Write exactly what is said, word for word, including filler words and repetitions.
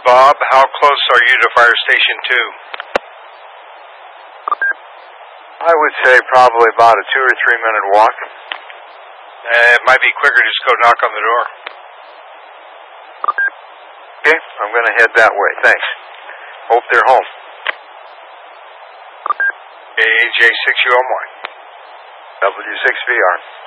Bob, how close are you to Fire Station two? I would say probably about a two or three minute walk. Uh, it might be quicker, just go knock on the door. Okay, I'm going to head that way. Thanks. Hope they're home. A J six U M Y. W six V R.